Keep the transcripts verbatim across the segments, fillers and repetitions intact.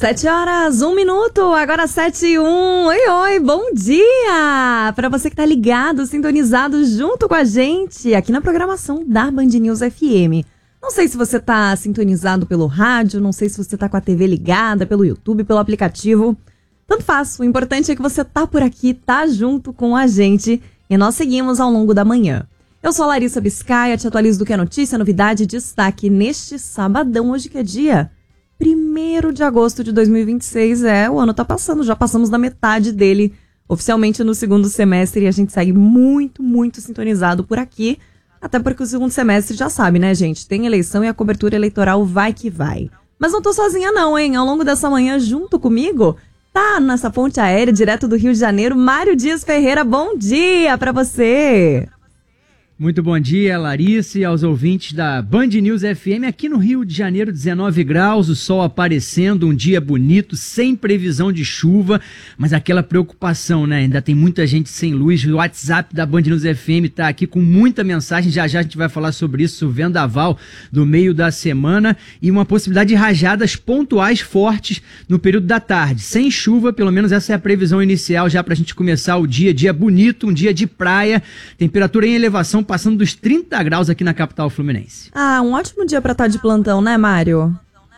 Sete horas, um minuto, agora sete e um. Oi, oi, bom dia! Para você que tá ligado, sintonizado junto com a gente aqui na programação da Band News F M. Não sei se você tá sintonizado pelo rádio, não sei se você tá com a T V ligada, pelo YouTube, pelo aplicativo. Tanto faz, o importante é que você tá por aqui, tá junto com a gente e nós seguimos ao longo da manhã. Eu sou a Larissa Biscaia, te atualizo do que é notícia, novidade e destaque neste sabadão, hoje que é dia primeiro de agosto de dois mil e vinte e seis. É, o ano tá passando, já passamos da metade dele, oficialmente no segundo semestre, e a gente segue muito, muito sintonizado por aqui, até porque o segundo semestre já sabe, né, gente? Tem eleição e a cobertura eleitoral vai que vai. Mas não tô sozinha não, hein? Ao longo dessa manhã, junto comigo, tá nessa ponte aérea, direto do Rio de Janeiro, Mário Dias Ferreira, bom dia pra você! Muito bom dia, Larissa, e aos ouvintes da Band News F M. Aqui no Rio de Janeiro, dezenove graus, o sol aparecendo, um dia bonito, sem previsão de chuva, mas aquela preocupação, né? Ainda tem muita gente sem luz. O WhatsApp da Band News F M tá aqui com muita mensagem. Já já a gente vai falar sobre isso, o vendaval do meio da semana e uma possibilidade de rajadas pontuais fortes no período da tarde. Sem chuva, pelo menos essa é a previsão inicial já pra gente começar o dia. Dia bonito, um dia de praia, temperatura em elevação, passando dos trinta graus aqui na capital fluminense. Ah, um ótimo dia pra estar de plantão, né, Mário?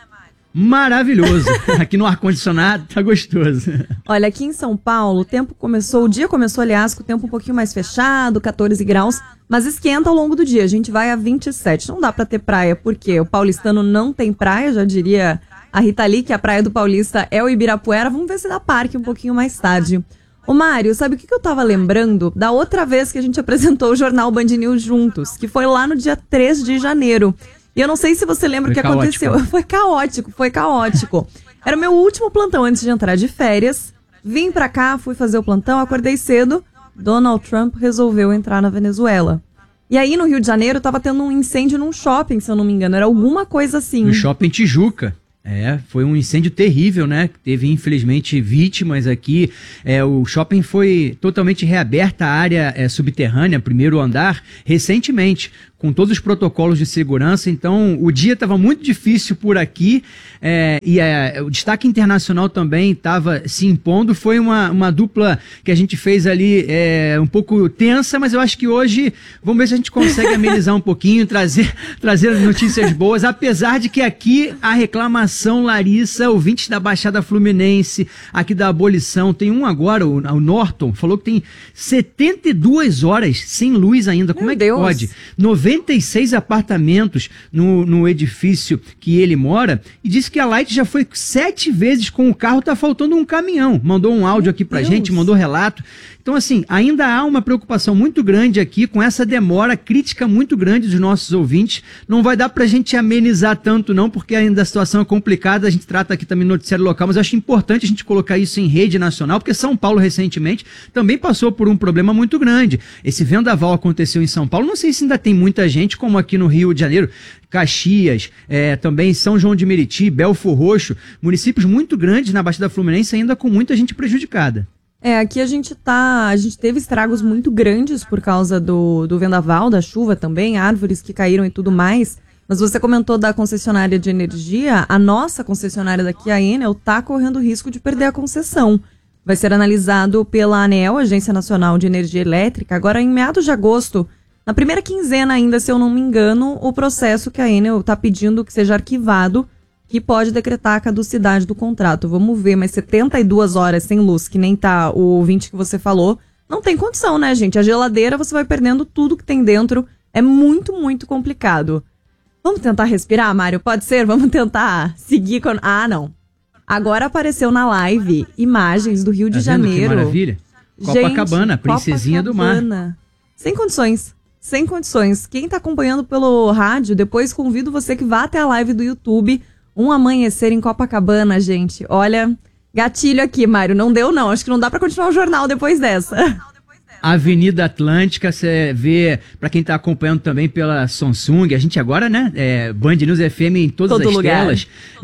Maravilhoso. Aqui no ar-condicionado tá gostoso. Olha, aqui em São Paulo, o tempo começou, o dia começou, aliás, com o tempo um pouquinho mais fechado, quatorze graus, mas esquenta ao longo do dia. A gente vai a vinte e sete. Não dá pra ter praia, porque o paulistano não tem praia, já diria a Rita Lee, que a praia do Paulista é o Ibirapuera. Vamos ver se dá parque um pouquinho mais tarde. Ô Mário, sabe o que eu tava lembrando da outra vez que a gente apresentou o jornal Band News juntos? Que foi lá no dia três de janeiro. E eu não sei se você lembra o que caótico. aconteceu. Foi caótico, foi caótico. Era o meu último plantão antes de entrar de férias. Vim pra cá, fui fazer o plantão, acordei cedo. Donald Trump resolveu entrar na Venezuela. E aí no Rio de Janeiro tava tendo um incêndio num shopping, se eu não me engano. Era alguma coisa assim. No shopping Tijuca. É, foi um incêndio terrível, né? Teve, infelizmente, vítimas aqui. É, o shopping foi totalmente reaberta, a área é, subterrânea, primeiro andar, recentemente, com todos os protocolos de segurança. Então, o dia estava muito difícil por aqui, é, e é, o destaque internacional também estava se impondo. Foi uma, uma dupla que a gente fez ali é, um pouco tensa, mas eu acho que hoje, vamos ver se a gente consegue amenizar um pouquinho, trazer, trazer notícias boas, apesar de que aqui a reclamação Larissa, ouvintes da Baixada Fluminense, aqui da abolição, tem um agora, o, o Norton, falou que tem setenta e duas horas sem luz ainda. Como Meu é que Deus. pode? noventa e seis apartamentos no, no edifício que ele mora, e disse que a Light já foi sete vezes com o carro, tá faltando um caminhão. Mandou um áudio aqui pra Deus. gente, mandou relato. Então, assim, ainda há uma preocupação muito grande aqui com essa demora, crítica muito grande dos nossos ouvintes. Não vai dar pra gente amenizar tanto não, porque ainda a situação é complicada. A gente trata aqui também no noticiário local, mas eu acho importante a gente colocar isso em rede nacional, porque São Paulo, recentemente, também passou por um problema muito grande. Esse vendaval aconteceu em São Paulo. Não sei se ainda tem muita gente, como aqui no Rio de Janeiro, Caxias, é, também São João de Meriti, Belfor Roxo, municípios muito grandes na Baixada Fluminense, ainda com muita gente prejudicada. É, aqui a gente tá, a gente teve estragos muito grandes por causa do, do vendaval, da chuva também, árvores que caíram e tudo mais. Mas você comentou da concessionária de energia, a nossa concessionária daqui, a Enel, tá correndo risco de perder a concessão. Vai ser analisado pela ANEEL, Agência Nacional de Energia Elétrica, agora em meados de agosto, na primeira quinzena ainda, se eu não me engano, o processo que a Enel tá pedindo que seja arquivado, que pode decretar a caducidade do contrato. Vamos ver, mas setenta e duas horas sem luz, que nem tá o ouvinte que você falou, não tem condição, né, gente? A geladeira, você vai perdendo tudo que tem dentro. É muito, muito complicado. Vamos tentar respirar, Mário? Pode ser? Vamos tentar seguir com... Ah, não. Agora apareceu na live imagens do Rio de Tá vendo Janeiro. que maravilha? Copacabana, Gente, princesinha Copacabana. do mar. Sem condições. Sem condições. Quem tá acompanhando pelo rádio, depois convido você que vá até a live do YouTube. Um amanhecer em Copacabana, gente. Olha, gatilho aqui, Mário. Não deu, não. Acho que não dá pra continuar o jornal depois dessa. Avenida Atlântica, você vê, pra quem tá acompanhando também pela Samsung, a gente agora, né, é, Band News F M em todas Todo as lugar. telas, é,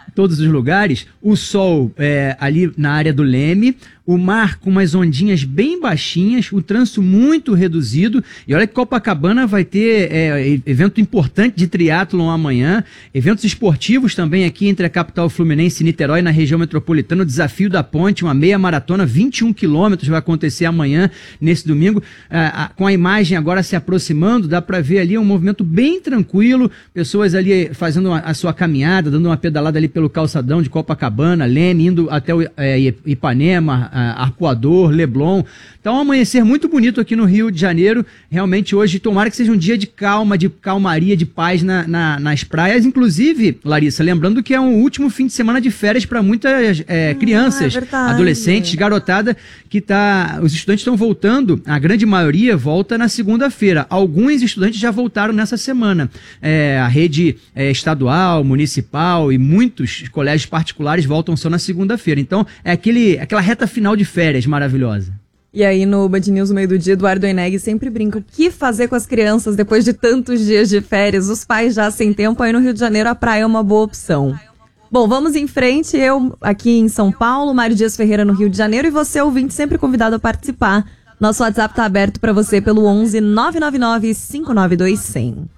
todos os lugares, o sol é, ali na área do Leme, o mar com umas ondinhas bem baixinhas, o trânsito muito reduzido. E olha que Copacabana vai ter é, evento importante de triatlon amanhã, eventos esportivos também aqui entre a capital fluminense e Niterói, na região metropolitana, o Desafio da Ponte, uma meia maratona, vinte e um quilômetros, vai acontecer amanhã, nesse domingo. Ah, ah, com a imagem agora se aproximando, dá para ver ali um movimento bem tranquilo, pessoas ali fazendo a, a sua caminhada, dando uma pedalada ali pelo calçadão de Copacabana, Leme, indo até o é, Ipanema, Arpoador, Leblon. Então, um amanhecer muito bonito aqui no Rio de Janeiro. Realmente hoje, tomara que seja um dia de calma, de calmaria, de paz na, na, nas praias. Inclusive, Larissa, lembrando que é um último fim de semana de férias para muitas é, crianças, ah, é adolescentes, garotada, que tá, os estudantes estão voltando, a grande maioria volta na segunda-feira. Alguns estudantes já voltaram nessa semana. É, a rede é, estadual, municipal e muitos colégios particulares voltam só na segunda-feira. Então, é aquele, aquela reta final de férias maravilhosa. E aí no Band News no meio do dia, Eduardo Eneg sempre brinca, o que fazer com as crianças depois de tantos dias de férias? Os pais já sem tempo, aí no Rio de Janeiro a praia é uma boa opção. Bom, vamos em frente, eu aqui em São Paulo, Mário Dias Ferreira no Rio de Janeiro e você, ouvinte, sempre convidado a participar. Nosso WhatsApp está aberto para você pelo onze nove nove nove cinco nove dois zero zero.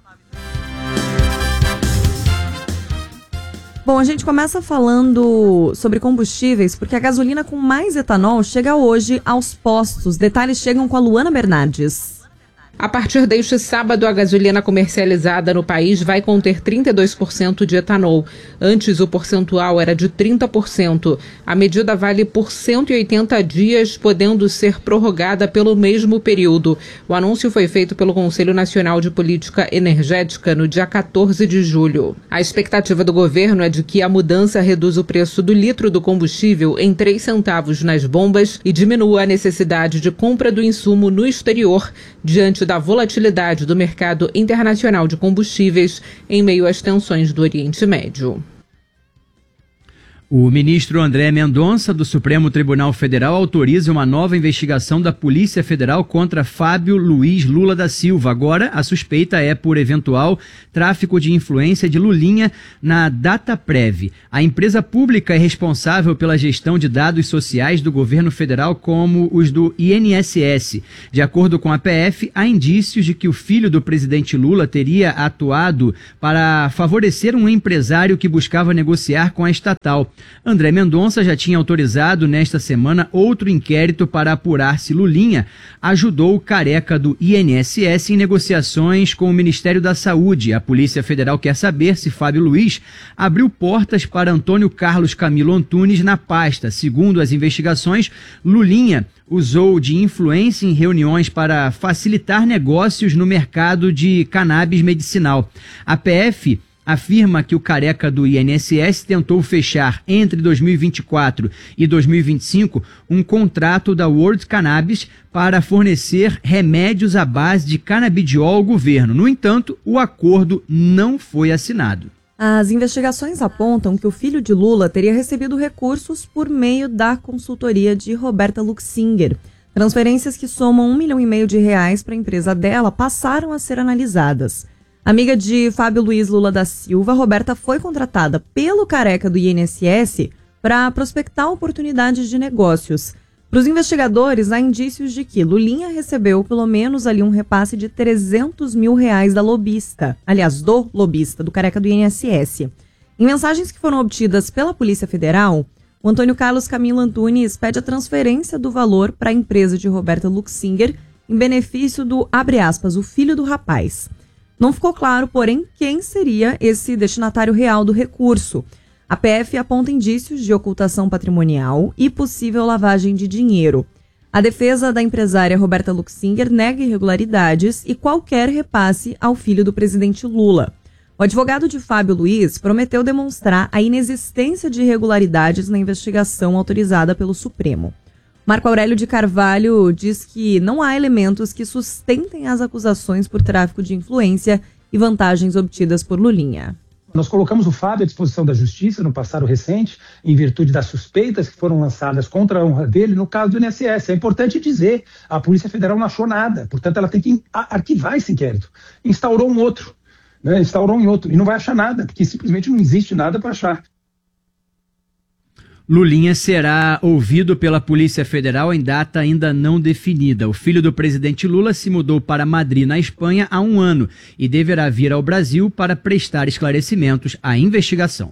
Bom, a gente começa falando sobre combustíveis, porque a gasolina com mais etanol chega hoje aos postos. Detalhes chegam com a Luana Bernardes. A partir deste sábado, a gasolina comercializada no país vai conter trinta e dois por cento de etanol. Antes, o percentual era de trinta por cento. A medida vale por cento e oitenta dias, podendo ser prorrogada pelo mesmo período. O anúncio foi feito pelo Conselho Nacional de Política Energética no dia quatorze de julho. A expectativa do governo é de que a mudança reduza o preço do litro do combustível em três centavos nas bombas e diminua a necessidade de compra do insumo no exterior, diante da volatilidade do mercado internacional de combustíveis em meio às tensões do Oriente Médio. O ministro André Mendonça, do Supremo Tribunal Federal, autoriza uma nova investigação da Polícia Federal contra Fábio Luiz Lula da Silva. Agora, a suspeita é por eventual tráfico de influência de Lulinha na Dataprev. A empresa pública é responsável pela gestão de dados sociais do governo federal, como os do I N S S. De acordo com a P F, há indícios de que o filho do presidente Lula teria atuado para favorecer um empresário que buscava negociar com a estatal. André Mendonça já tinha autorizado nesta semana outro inquérito para apurar se Lulinha ajudou o careca do I N S S em negociações com o Ministério da Saúde. A Polícia Federal quer saber se Fábio Luiz abriu portas para Antônio Carlos Camilo Antunes na pasta. Segundo as investigações, Lulinha usou de influência em reuniões para facilitar negócios no mercado de cannabis medicinal. A P F afirma que o careca do I N S S tentou fechar entre dois mil e vinte e quatro e dois mil e vinte e cinco um contrato da World Cannabis para fornecer remédios à base de canabidiol ao governo. No entanto, o acordo não foi assinado. As investigações apontam que o filho de Lula teria recebido recursos por meio da consultoria de Roberta Luxinger. Transferências que somam um milhão e meio de reais para a empresa dela passaram a ser analisadas. Amiga de Fábio Luiz Lula da Silva, Roberta foi contratada pelo careca do I N S S para prospectar oportunidades de negócios. Para os investigadores, há indícios de que Lulinha recebeu pelo menos ali um repasse de trezentos mil reais da lobista, aliás, do lobista, do careca do I N S S. Em mensagens que foram obtidas pela Polícia Federal, o Antônio Carlos Camilo Antunes pede a transferência do valor para a empresa de Roberta Luxinger em benefício do, abre aspas, o filho do rapaz. Não ficou claro, porém, quem seria esse destinatário real do recurso. A P F aponta indícios de ocultação patrimonial e possível lavagem de dinheiro. A defesa da empresária Roberta Luxinger nega irregularidades e qualquer repasse ao filho do presidente Lula. O advogado de Fábio Luiz prometeu demonstrar a inexistência de irregularidades na investigação autorizada pelo Supremo. Marco Aurélio de Carvalho diz que não há elementos que sustentem as acusações por tráfico de influência e vantagens obtidas por Lulinha. Nós colocamos o Fábio à disposição da Justiça no passado recente, em virtude das suspeitas que foram lançadas contra a honra dele no caso do I N S S. É importante dizer, a Polícia Federal não achou nada, portanto ela tem que arquivar esse inquérito. Instaurou um outro, né? Instaurou um outro, e não vai achar nada, porque simplesmente não existe nada para achar. Lulinha será ouvido pela Polícia Federal em data ainda não definida. O filho do presidente Lula se mudou para Madrid, na Espanha, há um ano e deverá vir ao Brasil para prestar esclarecimentos à investigação.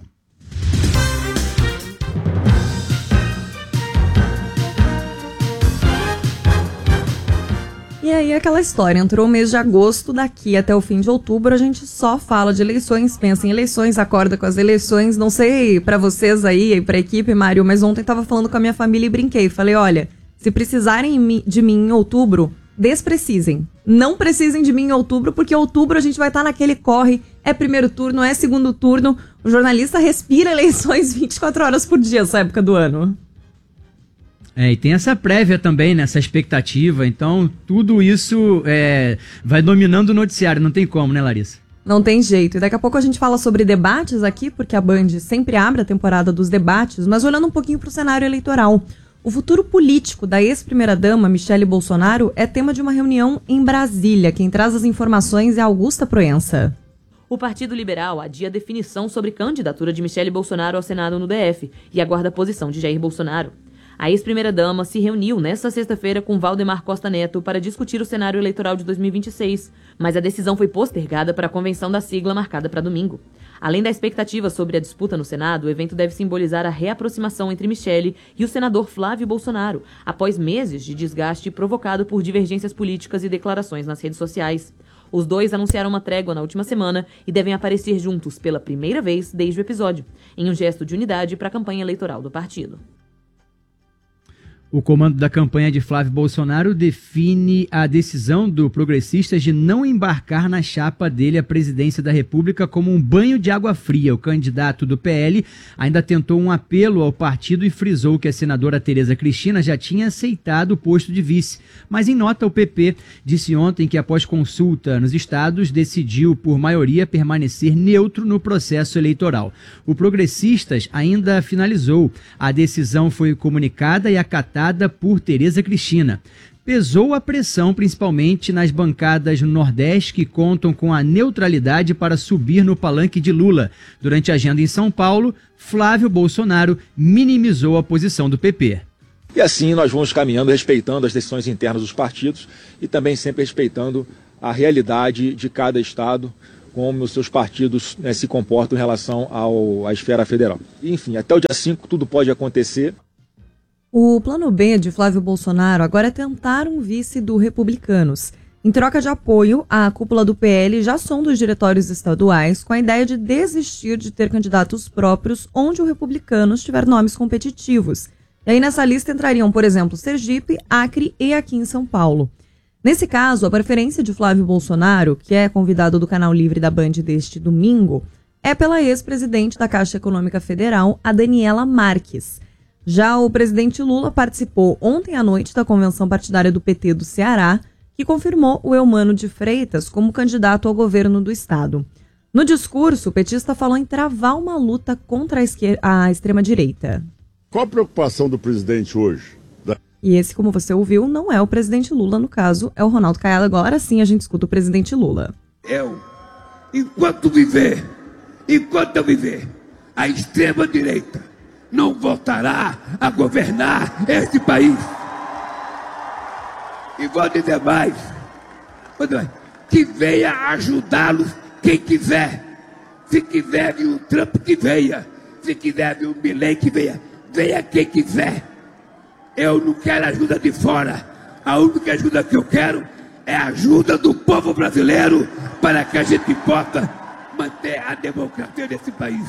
E aí aquela história, entrou o mês de agosto, daqui até o fim de outubro a gente só fala de eleições, pensa em eleições, acorda com as eleições. Não sei pra vocês aí, pra equipe, Mário, mas ontem tava falando com a minha família e brinquei. Falei, olha, se precisarem de mim em outubro, desprecisem. Não precisem de mim em outubro, porque outubro a gente vai estar naquele corre, é primeiro turno, é segundo turno. O jornalista respira eleições vinte e quatro horas por dia essa época do ano. É, e tem essa prévia também, né, essa expectativa, então tudo isso é, vai dominando o noticiário, não tem como, né, Larissa? Não tem jeito, e daqui a pouco a gente fala sobre debates aqui, porque a Band sempre abre a temporada dos debates, mas olhando um pouquinho para o cenário eleitoral. O futuro político da ex-primeira-dama Michele Bolsonaro é tema de uma reunião em Brasília. Quem traz as informações é Augusta Proença. O Partido Liberal adia a definição sobre candidatura de Michele Bolsonaro ao Senado no D F e aguarda a posição de Jair Bolsonaro. A ex-primeira-dama se reuniu nesta sexta-feira com Valdemar Costa Neto para discutir o cenário eleitoral de dois mil e vinte e seis, mas a decisão foi postergada para a convenção da sigla marcada para domingo. Além da expectativa sobre a disputa no Senado, o evento deve simbolizar a reaproximação entre Michele e o senador Flávio Bolsonaro, após meses de desgaste provocado por divergências políticas e declarações nas redes sociais. Os dois anunciaram uma trégua na última semana e devem aparecer juntos pela primeira vez desde o episódio, em um gesto de unidade para a campanha eleitoral do partido. O comando da campanha de Flávio Bolsonaro define a decisão do Progressistas de não embarcar na chapa dele à presidência da República como um banho de água fria. O candidato do P L ainda tentou um apelo ao partido e frisou que a senadora Tereza Cristina já tinha aceitado o posto de vice. Mas em nota, o P P disse ontem que, após consulta nos estados, decidiu por maioria permanecer neutro no processo eleitoral. O Progressistas ainda finalizou. A decisão foi comunicada e acatada por Tereza Cristina. Pesou a pressão principalmente nas bancadas no Nordeste, que contam com a neutralidade para subir no palanque de Lula. Durante a agenda em São Paulo, Flávio Bolsonaro minimizou a posição do P P. E assim nós vamos caminhando, respeitando as decisões internas dos partidos e também sempre respeitando a realidade de cada estado, como os seus partidos, né, se comportam em relação ao, à esfera federal. Enfim, até o dia cinco tudo pode acontecer. O plano B de Flávio Bolsonaro agora é tentar um vice do Republicanos. Em troca de apoio, a cúpula do P L já sonda os diretórios estaduais com a ideia de desistir de ter candidatos próprios onde o Republicanos tiver nomes competitivos. E aí nessa lista entrariam, por exemplo, Sergipe, Acre e aqui em São Paulo. Nesse caso, a preferência de Flávio Bolsonaro, que é convidado do Canal Livre da Band deste domingo, é pela ex-presidente da Caixa Econômica Federal, a Daniela Marques. Já o presidente Lula participou ontem à noite da convenção partidária do P T do Ceará, que confirmou o Eumano de Freitas como candidato ao governo do estado. No discurso, o petista falou em travar uma luta contra a, esquer- a extrema-direita. Qual a preocupação do presidente hoje? E esse, como você ouviu, não é o presidente Lula, no caso, é o Ronaldo Caiado. Agora sim a gente escuta o presidente Lula. Eu, enquanto viver, enquanto eu viver, a extrema-direita não voltará a governar este país. E vou dizer mais, que venha ajudá-los quem quiser. Se quiser vir o Trump, que venha. Se quiser vir o Milei, que venha. Venha quem quiser. Eu não quero ajuda de fora. A única ajuda que eu quero é a ajuda do povo brasileiro para que a gente possa manter a democracia desse país.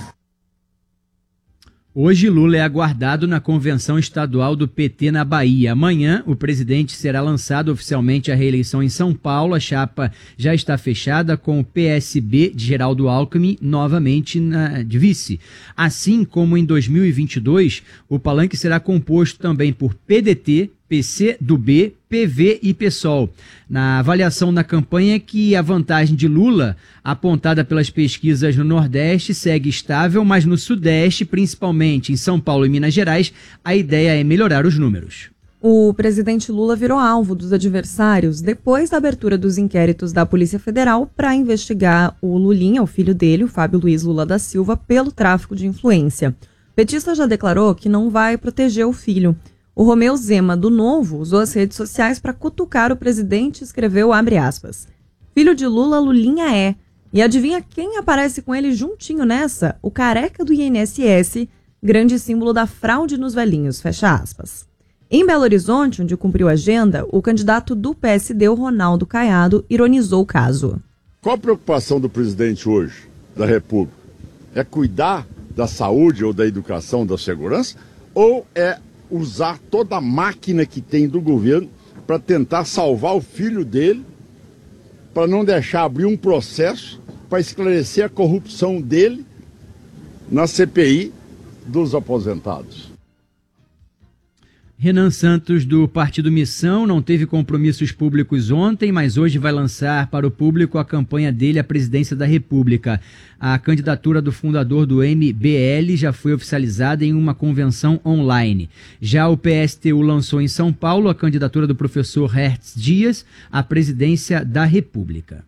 Hoje, Lula é aguardado na convenção estadual do P T na Bahia. Amanhã, o presidente será lançado oficialmente à reeleição em São Paulo. A chapa já está fechada com o P S B de Geraldo Alckmin novamente na, de vice. Assim como em dois mil e vinte e dois, o palanque será composto também por P D T, P C do B, P V e PSOL. Na avaliação da campanha, que a vantagem de Lula, apontada pelas pesquisas no Nordeste, segue estável, mas no Sudeste, principalmente em São Paulo e Minas Gerais, a ideia é melhorar os números. O presidente Lula virou alvo dos adversários depois da abertura dos inquéritos da Polícia Federal para investigar o Lulinha, o filho dele, o Fábio Luiz Lula da Silva, pelo tráfico de influência. O petista já declarou que não vai proteger o filho. O Romeu Zema, do Novo, usou as redes sociais para cutucar o presidente e escreveu, abre aspas, filho de Lula, Lulinha é. E adivinha quem aparece com ele juntinho nessa? O careca do I N S S, grande símbolo da fraude nos velhinhos, fecha aspas. Em Belo Horizonte, onde cumpriu a agenda, o candidato do P S D, o Ronaldo Caiado, ironizou o caso. Qual a preocupação do presidente hoje, da República? É cuidar da saúde ou da educação, da segurança? Ou é usar toda a máquina que tem do governo para tentar salvar o filho dele, para não deixar abrir um processo para esclarecer a corrupção dele na C P I dos aposentados? Renan Santos, do Partido Missão, não teve compromissos públicos ontem, mas hoje vai lançar para o público a campanha dele à presidência da República. A candidatura do fundador do M B L já foi oficializada em uma convenção online. Já o P S T U lançou em São Paulo a candidatura do professor Hertz Dias à presidência da República.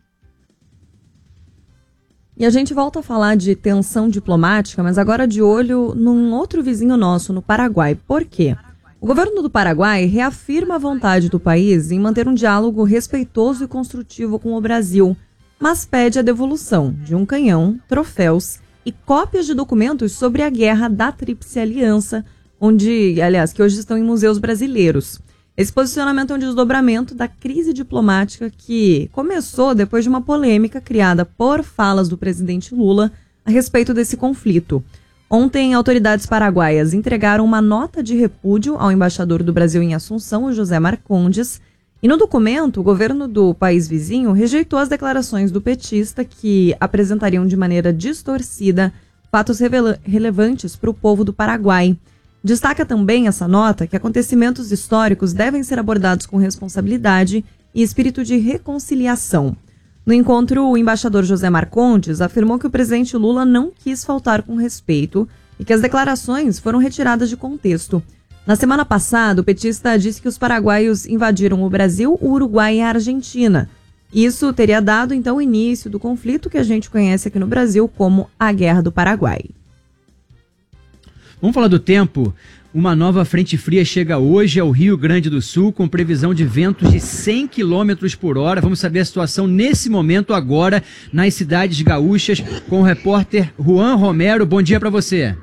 E a gente volta a falar de tensão diplomática, mas agora de olho num outro vizinho nosso, no Paraguai. Por quê? O governo do Paraguai reafirma a vontade do país em manter um diálogo respeitoso e construtivo com o Brasil, mas pede a devolução de um canhão, troféus e cópias de documentos sobre a guerra da Tríplice Aliança, onde, aliás, que hoje estão em museus brasileiros. Esse posicionamento é um desdobramento da crise diplomática que começou depois de uma polêmica criada por falas do presidente Lula a respeito desse conflito. Ontem, autoridades paraguaias entregaram uma nota de repúdio ao embaixador do Brasil em Assunção, o José Marcondes, e no documento, o governo do país vizinho rejeitou as declarações do petista que apresentariam de maneira distorcida fatos revela- relevantes para o povo do Paraguai. Destaca também essa nota que acontecimentos históricos devem ser abordados com responsabilidade e espírito de reconciliação. No encontro, o embaixador José Marcondes afirmou que o presidente Lula não quis faltar com respeito e que as declarações foram retiradas de contexto. Na semana passada, o petista disse que os paraguaios invadiram o Brasil, o Uruguai e a Argentina. Isso teria dado, então, o início do conflito que a gente conhece aqui no Brasil como a Guerra do Paraguai. Vamos falar do tempo. Uma nova frente fria chega hoje ao Rio Grande do Sul com previsão de ventos de cem quilômetros por hora. Vamos saber a situação nesse momento agora nas cidades gaúchas com o repórter Juan Romero. Bom dia para você.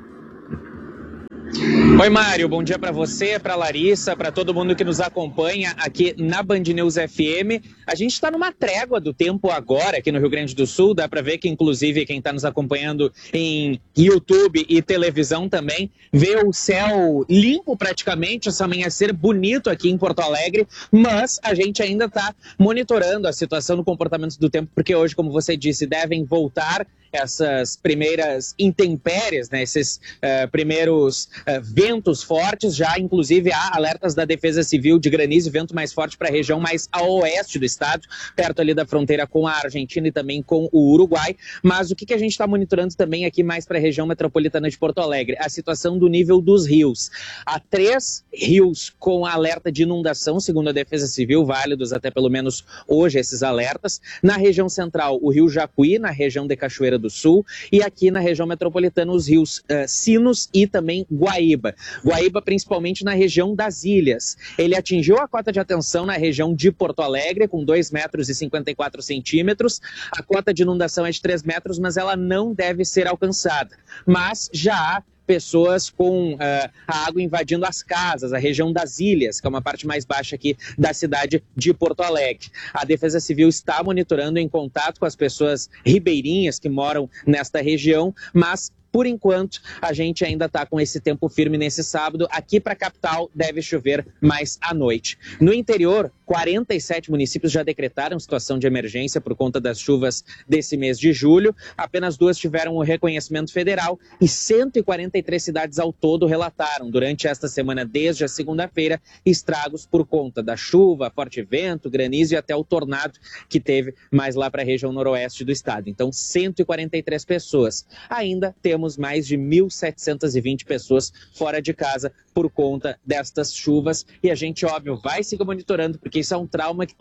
Oi, Mário, bom dia para você, para Larissa, para todo mundo que nos acompanha aqui na Band News F M. A gente está numa trégua do tempo agora aqui no Rio Grande do Sul, dá para ver que inclusive quem está nos acompanhando em YouTube e televisão também vê o céu limpo praticamente, esse amanhecer bonito aqui em Porto Alegre, mas a gente ainda está monitorando a situação do comportamento do tempo, porque hoje, como você disse, devem voltar essas primeiras intempéries, né, esses uh, primeiros uh, ventos fortes, já inclusive há alertas da Defesa Civil de granizo e vento mais forte para a região mais a oeste do estado, perto ali da fronteira com a Argentina e também com o Uruguai. Mas o que, que a gente está monitorando também aqui mais para a região metropolitana de Porto Alegre? A situação do nível dos rios. Há três rios com alerta de inundação, segundo a Defesa Civil, válidos até pelo menos hoje esses alertas. Na região central, o rio Jacuí, na região de Cachoeira do Sul, e aqui na região metropolitana os rios uh, Sinos e também Guaíba. Guaíba principalmente na região das ilhas. Ele atingiu a cota de atenção na região de Porto Alegre com dois metros e cinquenta e quatro centímetros. A cota de inundação é de três metros, mas ela não deve ser alcançada. Mas já há pessoas com uh, a água invadindo as casas, a região das ilhas, que é uma parte mais baixa aqui da cidade de Porto Alegre. A Defesa Civil está monitorando em contato com as pessoas ribeirinhas que moram nesta região, mas por enquanto, a gente ainda está com esse tempo firme nesse sábado. Aqui para a capital deve chover mais à noite. No interior, quarenta e sete municípios já decretaram situação de emergência por conta das chuvas desse mês de julho. Apenas duas tiveram o reconhecimento federal e cento e quarenta e três cidades ao todo relataram durante esta semana, desde a segunda-feira, estragos por conta da chuva, forte vento, granizo e até o tornado que teve mais lá para a região noroeste do estado. Então, cento e quarenta e três pessoas. Ainda temos mais de mil setecentas e vinte pessoas fora de casa por conta destas chuvas e a gente, óbvio, vai seguir monitorando porque isso é um trauma que está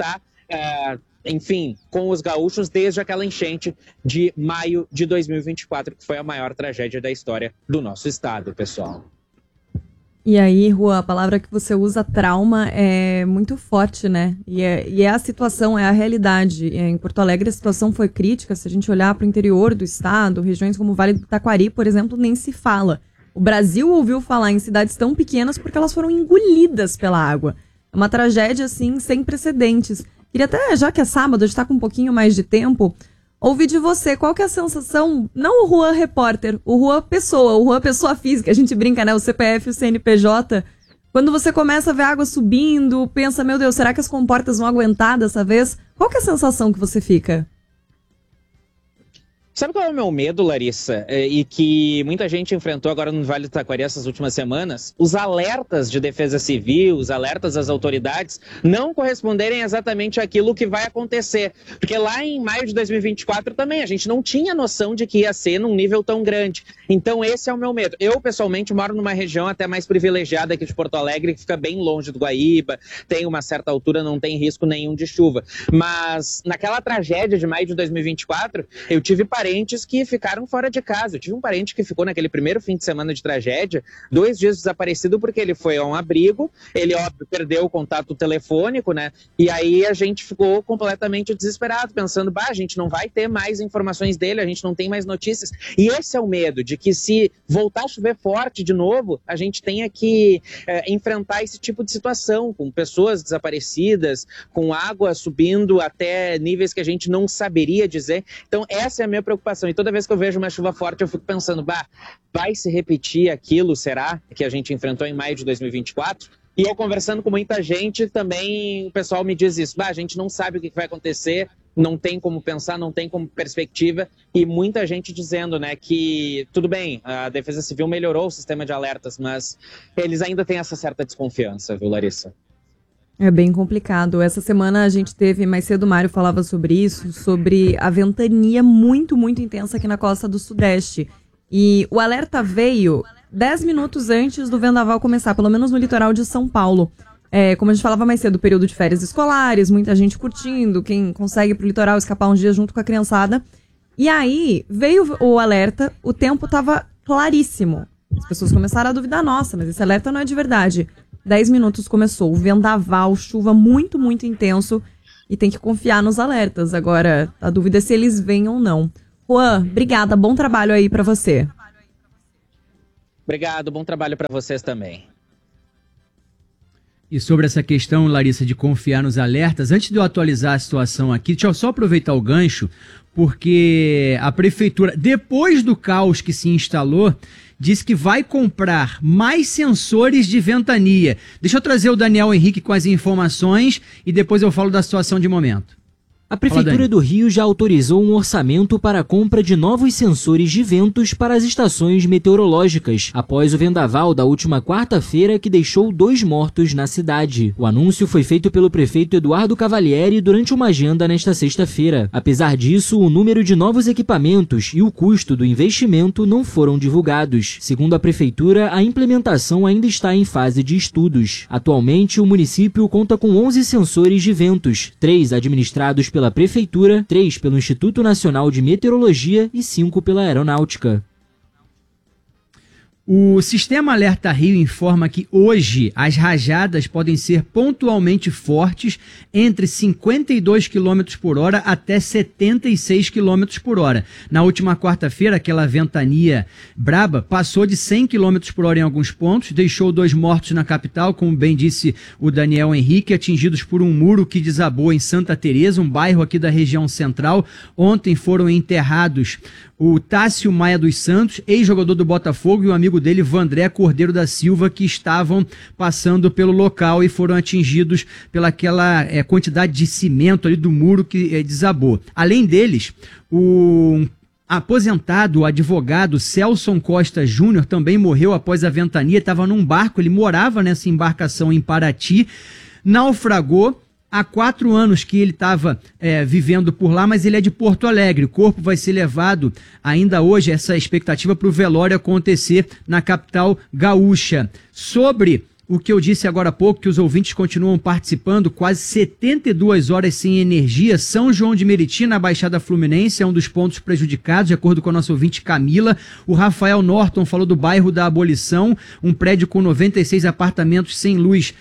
uh, enfim, com os gaúchos desde aquela enchente de maio de dois mil e vinte e quatro, que foi a maior tragédia da história do nosso estado, pessoal. E aí, Rua, a palavra que você usa, trauma, é muito forte, né? E é, e é a situação, é a realidade. Em Porto Alegre a situação foi crítica. Se a gente olhar para o interior do estado, regiões como o Vale do Taquari, por exemplo, nem se fala. O Brasil ouviu falar em cidades tão pequenas porque elas foram engolidas pela água. É uma tragédia, assim, sem precedentes. Queria até, já que é sábado, a gente está com um pouquinho mais de tempo, ouvir de você qual que é a sensação, não o Rua repórter, o Rua pessoa, o Rua pessoa física, a gente brinca, né, o C P F e o C N P J, quando você começa a ver a água subindo, pensa, meu Deus, será que as comportas vão aguentar dessa vez? Qual que é a sensação que você fica? Sabe qual é o meu medo, Larissa? É, e que muita gente enfrentou agora no Vale do Taquari essas últimas semanas? Os alertas de defesa civil, os alertas das autoridades não corresponderem exatamente àquilo que vai acontecer. Porque lá em maio de dois mil e vinte e quatro também a gente não tinha noção de que ia ser num nível tão grande. Então esse é o meu medo. Eu, pessoalmente, moro numa região até mais privilegiada aqui de Porto Alegre, que fica bem longe do Guaíba, tem uma certa altura, não tem risco nenhum de chuva. Mas naquela tragédia de maio de dois mil e vinte e quatro, eu tive parentes que ficaram fora de casa. Eu tive um parente que ficou naquele primeiro fim de semana de tragédia, dois dias desaparecido porque ele foi a um abrigo, ele, óbvio, perdeu o contato telefônico, né? E aí a gente ficou completamente desesperado, pensando, bah, a gente não vai ter mais informações dele, a gente não tem mais notícias. E esse é o medo, de que se voltar a chover forte de novo, a gente tenha que é, enfrentar esse tipo de situação, com pessoas desaparecidas, com água subindo até níveis que a gente não saberia dizer. Então essa é a minha preocupação. E toda vez que eu vejo uma chuva forte, eu fico pensando, bah, vai se repetir aquilo, será, que a gente enfrentou em maio de dois mil e vinte e quatro? E eu conversando com muita gente, também o pessoal me diz isso, bah, a gente não sabe o que vai acontecer, não tem como pensar, não tem como perspectiva, e muita gente dizendo, né, que tudo bem, a Defesa Civil melhorou o sistema de alertas, mas eles ainda têm essa certa desconfiança, viu, Larissa? É bem complicado. Essa semana a gente teve, mais cedo o Mário falava sobre isso, sobre a ventania muito, muito intensa aqui na costa do Sudeste. E o alerta veio dez minutos antes do vendaval começar, pelo menos no litoral de São Paulo. É, como a gente falava mais cedo, período de férias escolares, muita gente curtindo, quem consegue ir pro litoral escapar uns dias junto com a criançada. E aí veio o alerta, o tempo estava claríssimo. As pessoas começaram a duvidar, nossa, mas esse alerta não é de verdade. dez minutos começou o vendaval, chuva muito, muito intenso e tem que confiar nos alertas. Agora, a dúvida é se eles vêm ou não. Juan, obrigada, bom trabalho aí pra você. Obrigado, bom trabalho pra vocês também. E sobre essa questão, Larissa, de confiar nos alertas, antes de eu atualizar a situação aqui, deixa eu só aproveitar o gancho, porque a prefeitura, depois do caos que se instalou, disse que vai comprar mais sensores de ventania. Deixa eu trazer o Daniel Henrique com as informações e depois eu falo da situação de momento. A Prefeitura do Rio já autorizou um orçamento para a compra de novos sensores de ventos para as estações meteorológicas, após o vendaval da última quarta-feira que deixou dois mortos na cidade. O anúncio foi feito pelo prefeito Eduardo Cavalieri durante uma agenda nesta sexta-feira. Apesar disso, o número de novos equipamentos e o custo do investimento não foram divulgados. Segundo a Prefeitura, a implementação ainda está em fase de estudos. Atualmente, o município conta com onze sensores de ventos, três administrados pela pela Prefeitura, três pelo Instituto Nacional de Meteorologia e cinco pela Aeronáutica. O Sistema Alerta Rio informa que hoje as rajadas podem ser pontualmente fortes entre cinquenta e dois quilômetros por hora até setenta e seis quilômetros por hora. Na última quarta-feira, aquela ventania braba passou de cem quilômetros por hora em alguns pontos, deixou dois mortos na capital, como bem disse o Daniel Henrique, atingidos por um muro que desabou em Santa Teresa, um bairro aqui da região central. Ontem foram enterrados o Tássio Maia dos Santos, ex-jogador do Botafogo, e o amigo dele, Vandré Cordeiro da Silva, que estavam passando pelo local e foram atingidos pelaquela é, quantidade de cimento ali do muro que é, desabou. Além deles, o aposentado, o advogado Celson Costa Júnior também morreu após a ventania, estava num barco, ele morava nessa embarcação em Paraty, naufragou. Há quatro anos que ele estava é, vivendo por lá, mas ele é de Porto Alegre. O corpo vai ser levado ainda hoje, essa expectativa para o velório acontecer na capital gaúcha. Sobre o que eu disse agora há pouco, que os ouvintes continuam participando, quase setenta e duas horas sem energia. São João de Meriti, na Baixada Fluminense, é um dos pontos prejudicados, de acordo com a nossa ouvinte Camila. O Rafael Norton falou do bairro da Abolição, um prédio com noventa e seis apartamentos sem luz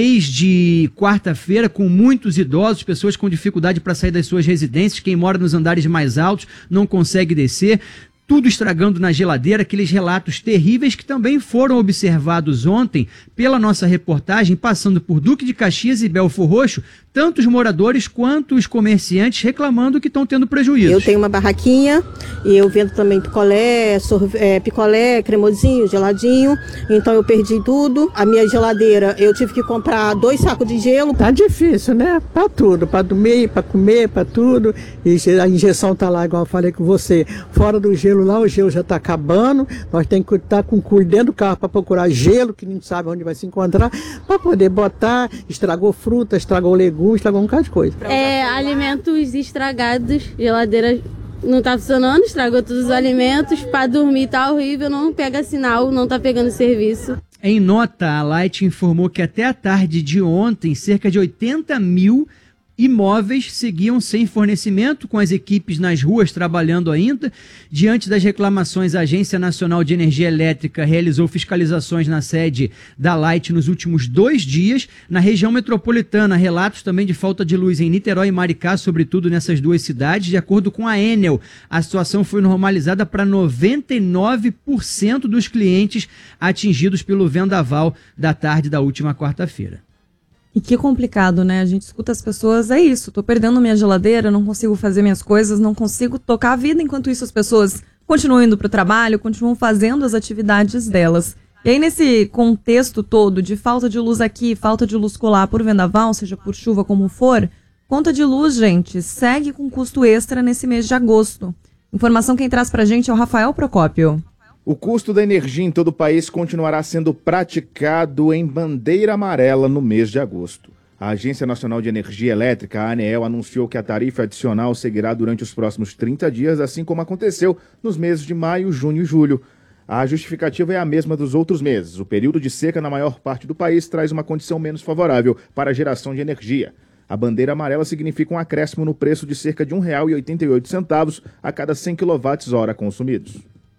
desde quarta-feira, com muitos idosos, pessoas com dificuldade para sair das suas residências. Quem mora nos andares mais altos não consegue descer. Tudo estragando na geladeira, aqueles relatos terríveis que também foram observados ontem pela nossa reportagem, passando por Duque de Caxias e Belfor Roxo, tanto os moradores quanto os comerciantes reclamando que estão tendo prejuízo. Eu tenho uma barraquinha e eu vendo também picolé, sorve- é, picolé, cremosinho, geladinho, então eu perdi tudo. A minha geladeira, eu tive que comprar dois sacos de gelo. Tá difícil, né? Pra tudo, pra dormir, pra comer, pra tudo. E a injeção tá lá, igual eu falei com você, fora do gelo lá, o gelo já tá acabando. Nós temos que estar com cuidado dentro do carro para procurar gelo, que não sabe onde vai se encontrar, para poder botar. Estragou fruta, estragou legumes, estragou um bocado de coisa. É, alimentos estragados, geladeira não tá funcionando, estragou todos os alimentos. Para dormir tá horrível, não pega sinal, não tá pegando serviço. Em nota, a Light informou que até a tarde de ontem, cerca de oitenta mil imóveis seguiam sem fornecimento, com as equipes nas ruas trabalhando ainda. Diante das reclamações, a Agência Nacional de Energia Elétrica realizou fiscalizações na sede da Light nos últimos dois dias. Na região metropolitana, relatos também de falta de luz em Niterói e Maricá, sobretudo nessas duas cidades. De acordo com a Enel, a situação foi normalizada para noventa e nove por cento dos clientes atingidos pelo vendaval da tarde da última quarta-feira. E que complicado, né? A gente escuta as pessoas, é isso, tô perdendo minha geladeira, não consigo fazer minhas coisas, não consigo tocar a vida, enquanto isso as pessoas continuam indo pro trabalho, continuam fazendo as atividades delas. E aí nesse contexto todo de falta de luz aqui, falta de luz colar por vendaval, seja por chuva como for, conta de luz, gente, segue com custo extra nesse mês de agosto. Informação quem traz pra gente é o Rafael Procópio. O custo da energia em todo o país continuará sendo praticado em bandeira amarela no mês de agosto. A Agência Nacional de Energia Elétrica, a ANEEL, anunciou que a tarifa adicional seguirá durante os próximos trinta dias, assim como aconteceu nos meses de maio, junho e julho. A justificativa é a mesma dos outros meses. O período de seca na maior parte do país traz uma condição menos favorável para a geração de energia. A bandeira amarela significa um acréscimo no preço de cerca de um real e oitenta e oito centavos a cada cem quilowatts-hora consumidos.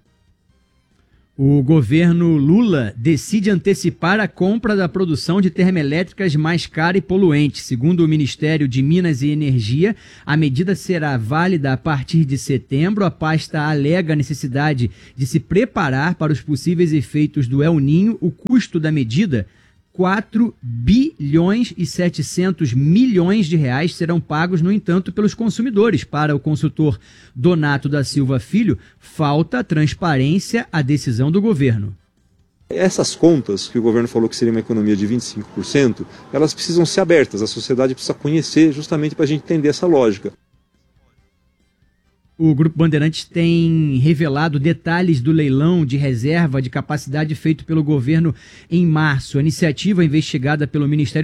O governo Lula decide antecipar a compra da produção de termoelétricas mais cara e poluente. Segundo o Ministério de Minas e Energia, a medida será válida a partir de setembro. A pasta alega a necessidade de se preparar para os possíveis efeitos do El Niño. O custo da medida, quatro bilhões e setecentos milhões de reais, serão pagos, no entanto, pelos consumidores. Para o consultor Donato da Silva Filho, falta transparência à decisão do governo. Essas contas, que o governo falou que seria uma economia de vinte e cinco por cento, elas precisam ser abertas, a sociedade precisa conhecer justamente para a gente entender essa lógica. O Grupo Bandeirantes tem revelado detalhes do leilão de reserva de capacidade feito pelo governo em março. A iniciativa investigada pelo Ministério